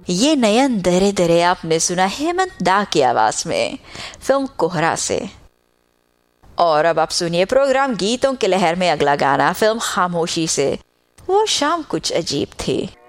ये नयन दरे दरे आपने सुना हेमंत दा की आवाज में, फिल्म कोहरा से। और अब आप सुनिए प्रोग्राम गीतों की लहर में अगला गाना फिल्म खामोशी से। वो शाम कुछ अजीब थी।